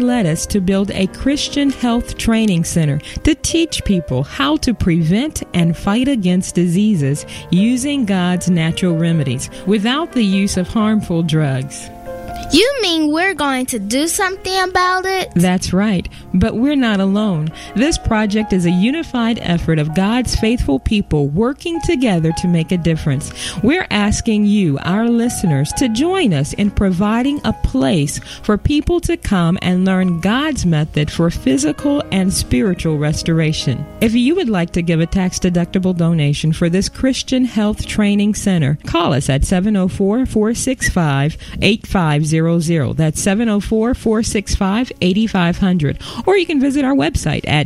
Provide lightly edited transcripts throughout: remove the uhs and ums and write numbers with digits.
led us to build a Christian health training center to teach people how to prevent and fight against diseases using God's natural remedies without the use of harmful drugs. You mean we're going to do something about it? That's right, but we're not alone. This project is a unified effort of God's faithful people working together to make a difference. We're asking you, our listeners, to join us in providing a place for people to come and learn God's method for physical and spiritual restoration. If you would like to give a tax-deductible donation for this Christian Health Training Center, call us at 704-465-8500. That's 704-465-8500. Or you can visit our website at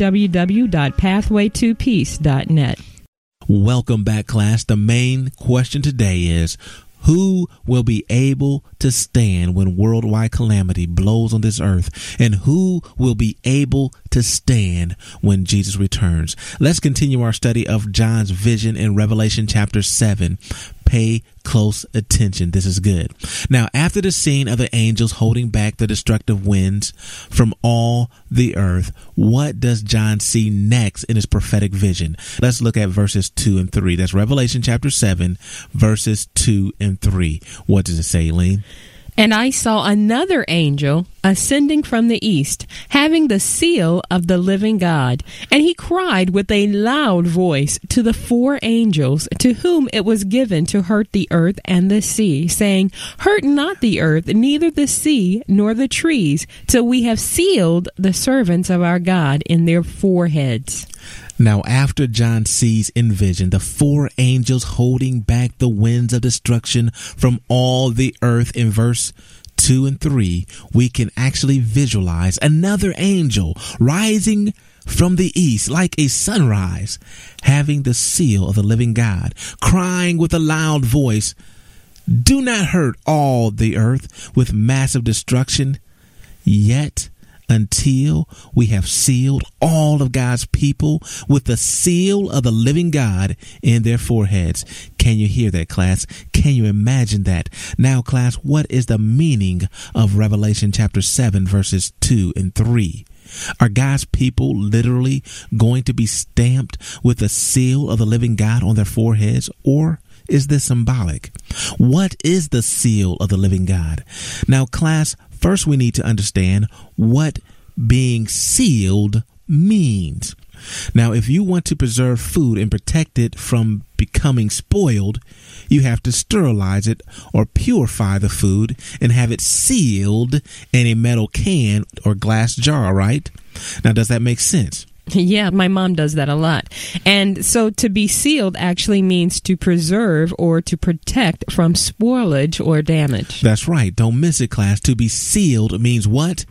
www.pathway2peace.net. Welcome back, class. The main question today is, who will be able to stand when worldwide calamity blows on this earth? And who will be able to stand when Jesus returns? Let's continue our study of John's vision in Revelation chapter 7. Pay close attention. This is good. Now, after the scene of the angels holding back the destructive winds from all the earth, what does John see next in his prophetic vision? Let's look at verses 2 and 3. That's Revelation chapter 7, verses 2 and 3. What does it say, Elaine? And I saw another angel ascending from the east, having the seal of the living God. And he cried with a loud voice to the four angels to whom it was given to hurt the earth and the sea, saying, Hurt not the earth, neither the sea, nor the trees, till we have sealed the servants of our God in their foreheads. Now, after John sees in vision the four angels holding back the winds of destruction from all the earth in verse 2 and 3, we can actually visualize another angel rising from the east like a sunrise, having the seal of the living God, crying with a loud voice, Do not hurt all the earth with massive destruction, yet until we have sealed all of God's people with the seal of the living God in their foreheads. Can you hear that, class? Can you imagine that? Now, class, what is the meaning of Revelation chapter 7, verses 2 and 3? Are God's people literally going to be stamped with the seal of the living God on their foreheads, or is this symbolic? What is the seal of the living God? Now, class, first we need to understand what being sealed means. Now, if you want to preserve food and protect it from becoming spoiled, you have to sterilize it or purify the food and have it sealed in a metal can or glass jar, right? Now, does that make sense? Yeah, my mom does that a lot. And so to be sealed actually means to preserve or to protect from spoilage or damage. That's right. Don't miss it, class. To be sealed means what?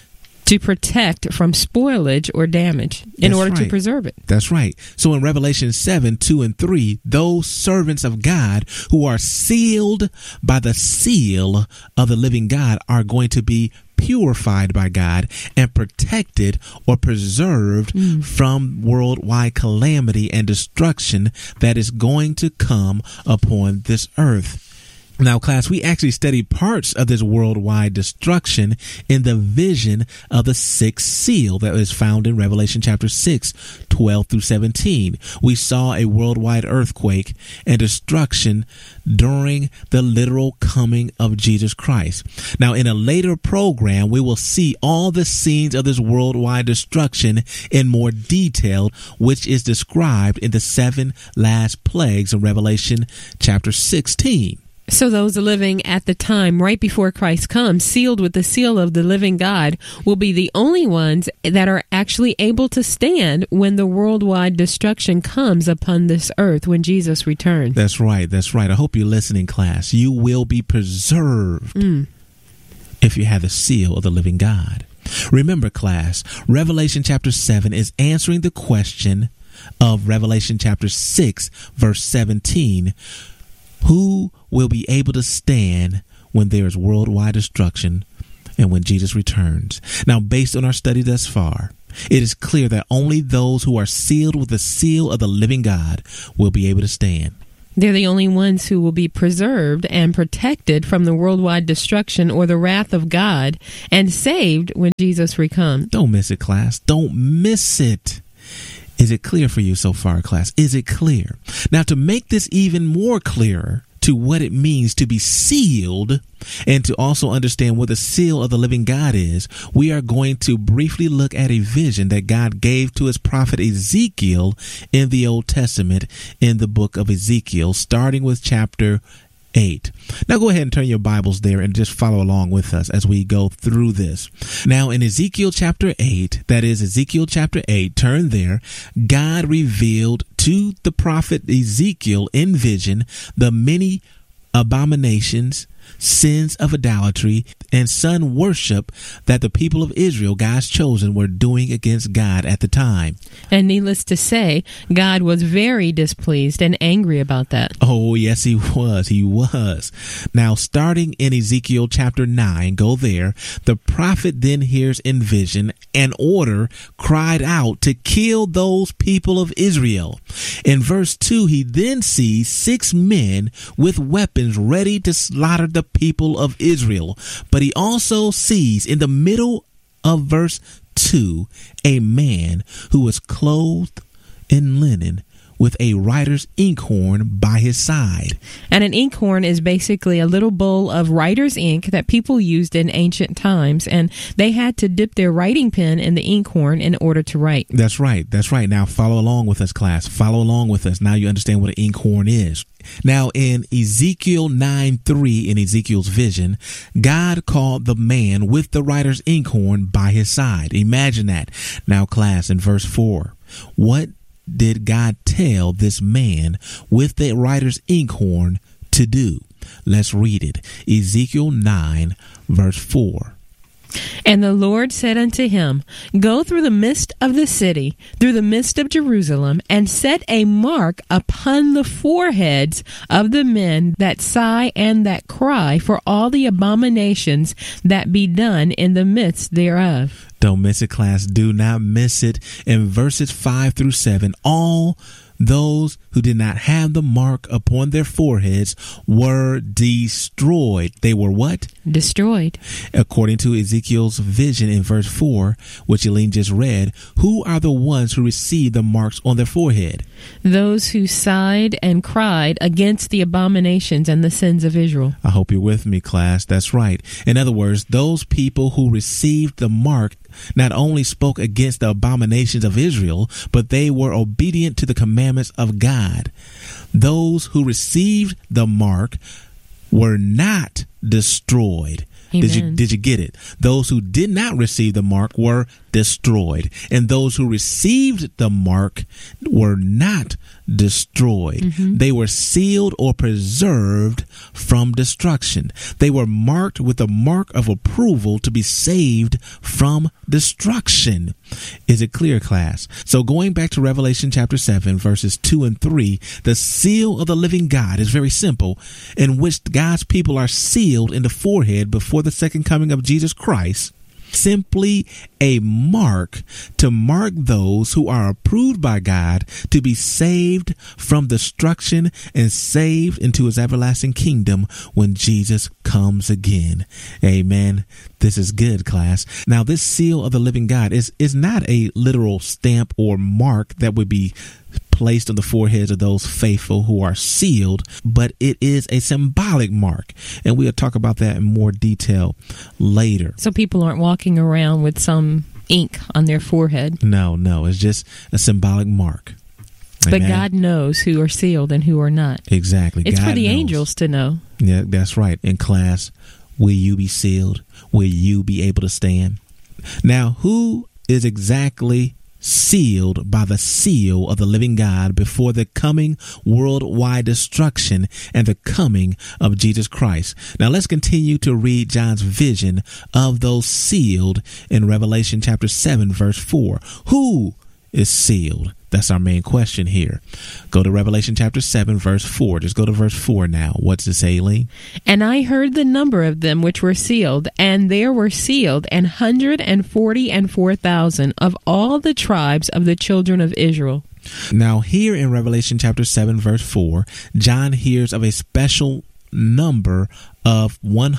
To protect from spoilage or damage in order to preserve it. That's right. So in Revelation 7, 2 and 3, those servants of God who are sealed by the seal of the living God are going to be purified by God and protected or preserved from worldwide calamity and destruction that is going to come upon this earth. Now, class, we actually studied parts of this worldwide destruction in the vision of the sixth seal that is found in Revelation chapter 6, 12 through 17. We saw a worldwide earthquake and destruction during the literal coming of Jesus Christ. Now, in a later program, we will see all the scenes of this worldwide destruction in more detail, which is described in the 7 last plagues in Revelation chapter 16. So those living at the time right before Christ comes, sealed with the seal of the living God, will be the only ones that are actually able to stand when the worldwide destruction comes upon this earth when Jesus returns. That's right. That's right. I hope you're listening, class. You will be preserved if you have the seal of the living God. Remember, class, Revelation chapter 7 is answering the question of Revelation chapter 6, verse 17. Who will be able to stand when there is worldwide destruction and when Jesus returns? Now, based on our study thus far, it is clear that only those who are sealed with the seal of the living God will be able to stand. They're the only ones who will be preserved and protected from the worldwide destruction or the wrath of God and saved when Jesus recomes. Don't miss it, class. Don't miss it. Is it clear for you so far, class? Is it clear? Now, to make this even more clearer to what it means to be sealed and to also understand what the seal of the living God is, we are going to briefly look at a vision that God gave to his prophet Ezekiel in the Old Testament in the book of Ezekiel, starting with chapter 8. Now go ahead and turn your Bibles there and just follow along with us as we go through this. Now in Ezekiel chapter 8, that is Ezekiel chapter 8, turn there, God revealed to the prophet Ezekiel in vision the many abominations, sins of idolatry, and sun worship that the people of Israel, God's chosen, were doing against God at the time. And needless to say, God was very displeased and angry about that. Oh, yes, he was. He was. Now, starting in Ezekiel chapter 9, go there, the prophet then hears in vision an order cried out to kill those people of Israel. In verse 2, he then sees 6 men with weapons ready to slaughter the people of Israel. But he also sees in the middle of verse 2 a man who was clothed in linen with a writer's inkhorn by his side. And an inkhorn is basically a little bowl of writer's ink that people used in ancient times, and they had to dip their writing pen in the inkhorn in order to write. That's right. That's right. Now follow along with us, class. Follow along with us. Now you understand what an inkhorn is. Now in Ezekiel 9:3, in Ezekiel's vision, God called the man with the writer's inkhorn by his side. Imagine that. Now class, in verse 4, what did God tell this man with the writer's inkhorn to do? Let's read it. Ezekiel 9 verse 4. And the Lord said unto him, Go through the midst of the city, through the midst of Jerusalem, and set a mark upon the foreheads of the men that sigh and that cry for all the abominations that be done in the midst thereof. Don't miss it, class. Do not miss it. In verses 5 through 7, all those who did not have the mark upon their foreheads were destroyed. They were what? Destroyed. According to Ezekiel's vision in verse 4, which Elaine just read, who are the ones who received the marks on their forehead? Those who sighed and cried against the abominations and the sins of Israel. I hope you're with me, class. That's right. In other words, those people who received the mark not only spoke against the abominations of Israel, but they were obedient to the commandments of God. Those who received the mark were not destroyed. Amen. Did you get it? Those who did not receive the mark were destroyed, and those who received the mark were not destroyed. Mm-hmm. They were sealed or preserved from destruction. They were marked with the mark of approval to be saved from destruction. Is it clear, class? So going back to Revelation chapter 7, verses 2 and 3, the seal of the living God is very simple, in which God's people are sealed in the forehead before the second coming of Jesus Christ. Simply a mark to mark those who are approved by God to be saved from destruction and saved into his everlasting kingdom when Jesus comes again. Amen. This is good, class. Now, this seal of the living God is not a literal stamp or mark that would be placed on the foreheads of those faithful who are sealed, but it is a symbolic mark, and we'll talk about that in more detail later. So people aren't walking around with some ink on their forehead. No, it's just a symbolic mark. But Amen. God knows who are sealed and who are not. Exactly. It's God for the knows. angels to know. Yeah, that's right. In class, will you be sealed? Will you be able to stand? Now, who is exactly sealed by the seal of the living God before the coming worldwide destruction and the coming of Jesus Christ? Now let's continue to read John's vision of those sealed in Revelation chapter 7 verse 4. Who is sealed? That's our main question here. Go to Revelation chapter 7 verse 4. Just go to verse 4 now. What's it say, Lee? And I heard the number of them which were sealed, and there were sealed 144,000 of all the tribes of the children of Israel. Now, here in Revelation chapter 7, verse 4, John hears of a special number of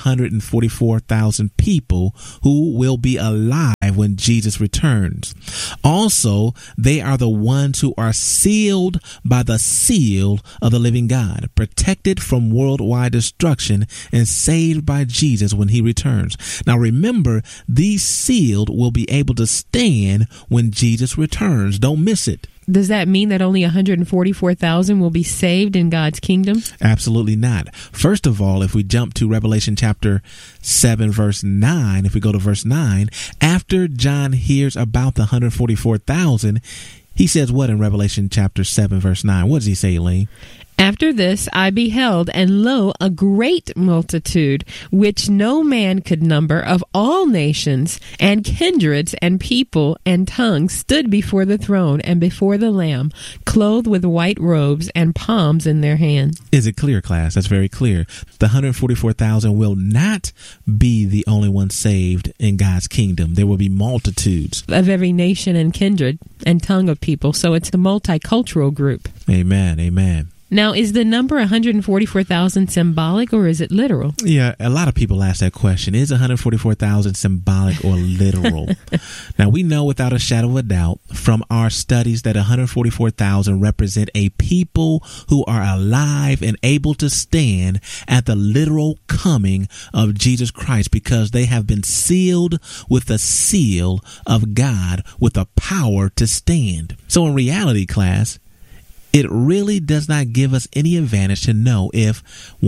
144,000 people who will be alive when Jesus returns. Also, they are the ones who are sealed by the seal of the living God, protected from worldwide destruction and saved by Jesus when he returns. Now remember, these sealed will be able to stand when Jesus returns. Don't miss it. Does that mean that only 144,000 will be saved in God's kingdom? Absolutely not. First of all, if we jump to Revelation chapter 7, verse 9, if we go to verse 9, after John hears about the 144,000, he says what in Revelation chapter 7, verse 9? What does he say, Elaine? After this I beheld, and lo, a great multitude, which no man could number, of all nations and kindreds and people and tongues, stood before the throne and before the Lamb, clothed with white robes and palms in their hands. Is it clear, class? That's very clear. The 144,000 will not be the only ones saved in God's kingdom. There will be multitudes Of every nation and kindred and tongue of people. So it's a multicultural group. Amen. Amen. Now, is the number 144,000 symbolic or is it literal? Yeah, a lot of people ask that question. Is 144,000 symbolic or literal? Now, we know without a shadow of a doubt from our studies that 144,000 represent a people who are alive and able to stand at the literal coming of Jesus Christ because they have been sealed with the seal of God with the power to stand. So in reality, class, it really does not give us any advantage to know if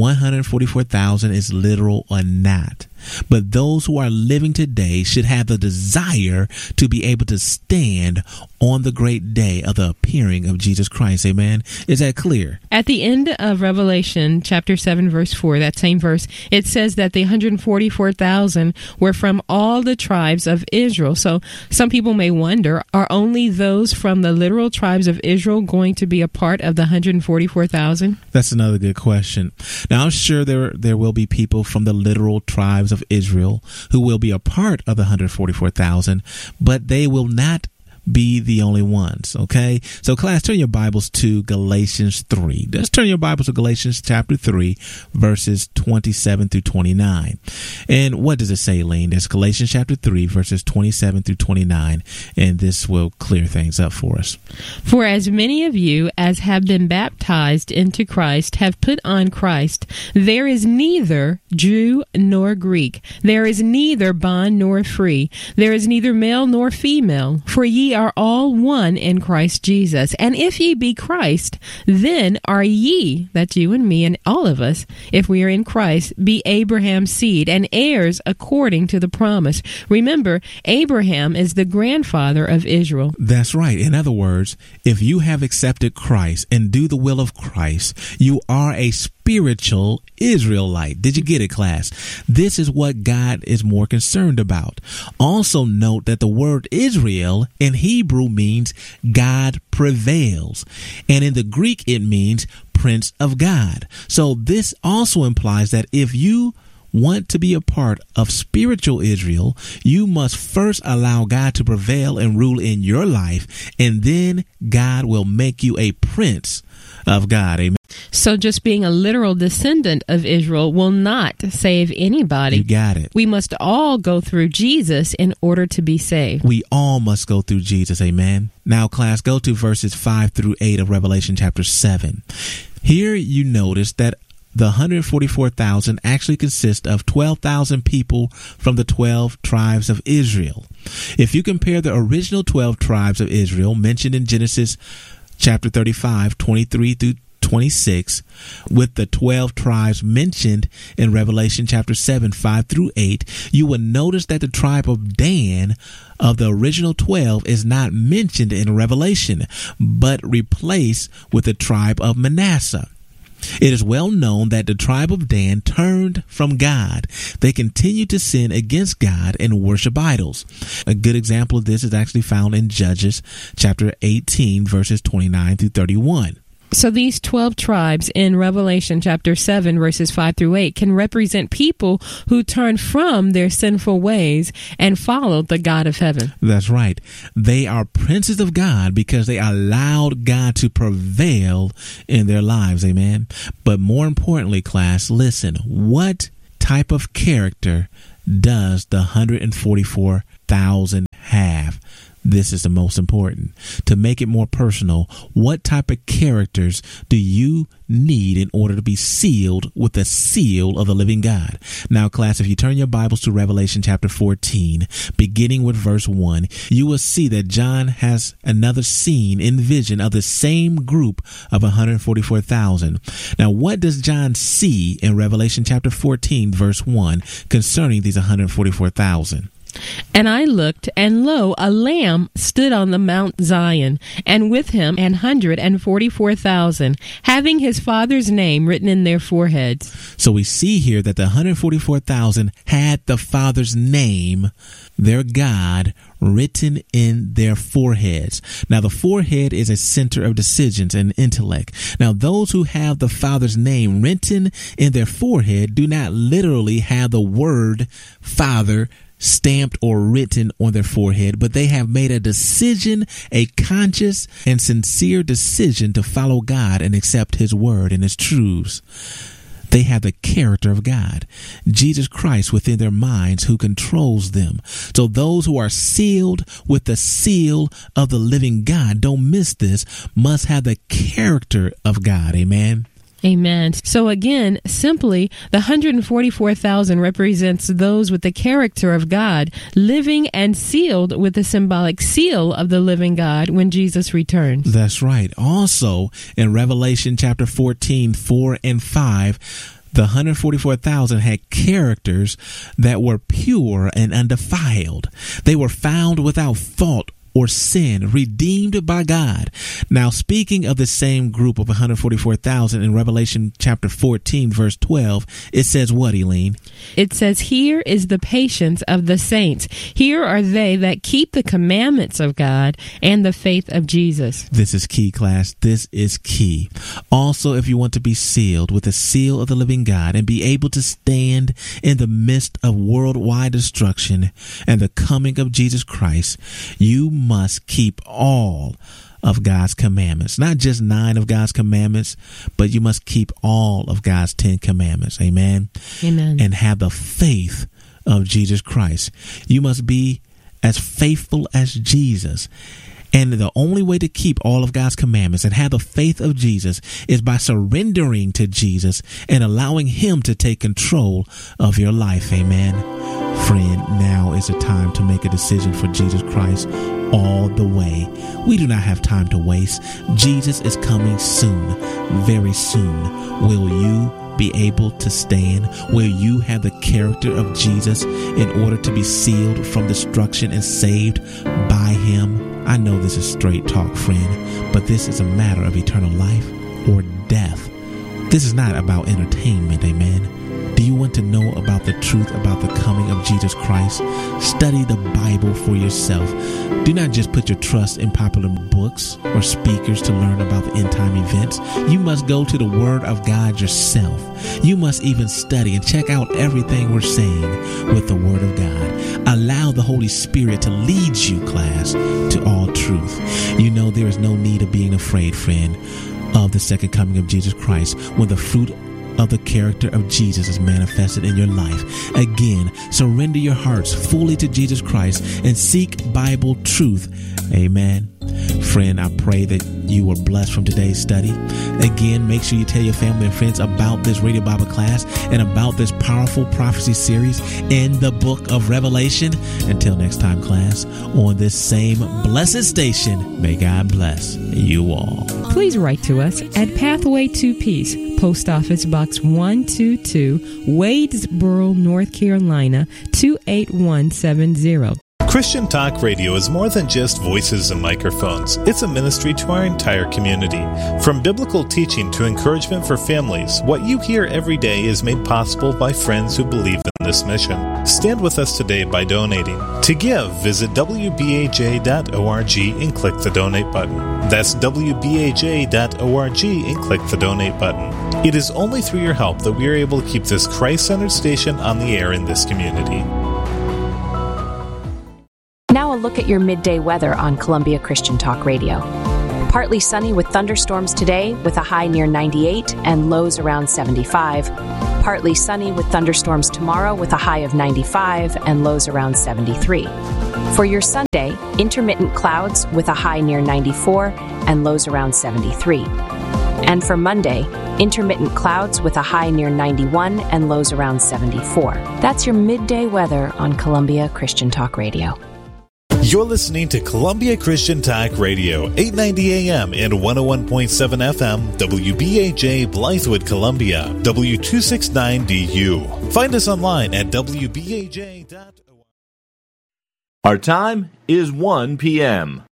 144,000 is literal or not. But those who are living today should have the desire to be able to stand on the great day of the appearing of Jesus Christ. Amen. Is that clear? At the end of Revelation chapter 7, verse 4, that same verse, it says that the 144,000 were from all the tribes of Israel. So some people may wonder, are only those from the literal tribes of Israel going to be a part of the 144,000? That's another good question. Now, I'm sure there will be people from the literal tribes of Israel who will be a part of the 144,000, but they will not be the only ones. Okay, so class, turn your Bibles to Galatians 3. Let's turn your Bibles to Galatians chapter 3, verses 27 through 29. And what does it say, Lane? That's Galatians chapter 3, verses 27 through 29, and this will clear things up for us. For as many of you as have been baptized into Christ have put on Christ. There is neither Jew nor Greek. There is neither bond nor free. There is neither male nor female. For ye are all one in Christ Jesus. And if ye be Christ, then are ye, that's you and me and all of us, if we are in Christ, be Abraham's seed and heirs according to the promise. Remember, Abraham is the grandfather of Israel. That's right. In other words, if you have accepted Christ and do the will of Christ, you are a spiritual Israelite. Did you get it, class? This is what God is more concerned about. Also note that the word Israel in Hebrew means God prevails, and in the Greek it means Prince of God. So this also implies that if you want to be a part of spiritual Israel, you must first allow God to prevail and rule in your life, and then God will make you a prince of God. Amen. So just being a literal descendant of Israel will not save anybody. You got it. We must all go through Jesus in order to be saved. We all must go through Jesus. Amen. Now, class, go to verses 5 through 8 of Revelation chapter 7. Here you notice that the 144,000 actually consist of 12,000 people from the 12 tribes of Israel. If you compare the original 12 tribes of Israel mentioned in Genesis chapter 35, 23 through 26, with the 12 tribes mentioned in Revelation chapter 7, 5 through 8, you will notice that the tribe of Dan of the original 12 is not mentioned in Revelation, but replaced with the tribe of Manasseh. It is well known that the tribe of Dan turned from God. They continued to sin against God and worship idols. A good example of this is actually found in Judges chapter 18, verses 29 through 31. So these 12 tribes in Revelation chapter 7 verses 5 through 8 can represent people who turned from their sinful ways and followed the God of heaven. That's right. They are princes of God because they allowed God to prevail in their lives. Amen. But more importantly, class, listen, what type of character does the 144,000 have? This is the most important. To make it more personal, what type of characters do you need in order to be sealed with the seal of the living God? Now, class, if you turn your Bibles to Revelation chapter 14, beginning with verse 1, you will see that John has another scene in vision of the same group of 144,000. Now, what does John see in Revelation chapter 14, verse 1 concerning these 144,000? And I looked, and lo, a Lamb stood on the Mount Zion, and with him 144,000, having his Father's name written in their foreheads. So we see here that the 144,000 had the Father's name, their God, written in their foreheads. Now, the forehead is a center of decisions and intellect. Now, those who have the Father's name written in their forehead do not literally have the word Father stamped or written on their forehead, but they have made a decision, a conscious and sincere decision to follow God and accept his word and his truths. They have the character of God, Jesus Christ, within their minds, who controls them. So those who are sealed with the seal of the living God, don't miss this, must have the character of God. Amen. Amen. So again, simply, the 144,000 represents those with the character of God, living and sealed with the symbolic seal of the living God when Jesus returns. That's right. Also, in Revelation chapter 14, 4 and 5, the 144,000 had characters that were pure and undefiled. They were found without fault or sin, redeemed by God. Now, speaking of the same group of 144,000 in Revelation chapter 14, verse 12, it says what, Eileen? It says, here is the patience of the saints. Here are they that keep the commandments of God and the faith of Jesus. This is key, class. This is key. Also, if you want to be sealed with the seal of the living God and be able to stand in the midst of worldwide destruction and the coming of Jesus Christ, you must keep all of God's commandments, not just 9 of God's commandments, but you must keep all of God's 10 commandments. Amen. Amen. And have the faith of Jesus Christ. You must be as faithful as Jesus. And the only way to keep all of God's commandments and have the faith of Jesus is by surrendering to Jesus and allowing him to take control of your life. Amen. Friend, now is the time to make a decision for Jesus Christ all the way. We do not have time to waste. Jesus is coming soon, very soon. Will you be able to stand? Will you have the character of Jesus in order to be sealed from destruction and saved by him? I know this is straight talk, friend, but this is a matter of eternal life or death. This is not about entertainment, amen. Do you want to know about the truth about the coming of Jesus Christ? Study the Bible for yourself. Do not just put your trust in popular books or speakers to learn about the end time events. You must go to the Word of God yourself. You must even study and check out everything we're saying with the Word of God. Allow the Holy Spirit to lead you, class, to all truth. You know there is no need of being afraid, friend, of the second coming of Jesus Christ when the fruit of the character of Jesus is manifested in your life. Again, surrender your hearts fully to Jesus Christ and seek Bible truth. Amen. Friend, I pray that you were blessed from today's study. Again, make sure you tell your family and friends about this Radio Bible class and about this powerful prophecy series in the book of Revelation. Until next time, class, on this same blessed station, may God bless you all. Please write to us at Pathway to Peace, Post Office Box 122, Wadesboro, North Carolina, 28170. Christian Talk Radio is more than just voices and microphones. It's a ministry to our entire community. From biblical teaching to encouragement for families, what you hear every day is made possible by friends who believe in this mission. Stand with us today by donating. To give, visit wbaj.org and click the donate button. That's wbaj.org and click the donate button. It is only through your help that we are able to keep this Christ-centered station on the air in this community. Now a look at your midday weather on Columbia Christian Talk Radio. Partly sunny with thunderstorms today with a high near 98 and lows around 75. Partly sunny with thunderstorms tomorrow with a high of 95 and lows around 73. For your Sunday, intermittent clouds with a high near 94 and lows around 73. And for Monday, intermittent clouds with a high near 91 and lows around 74. That's your midday weather on Columbia Christian Talk Radio. You're listening to Columbia Christian Talk Radio, 890 AM and 101.7 FM, WBAJ Blythewood, Columbia, W269DU. Find us online at wbaj.org. Our time is 1 p.m.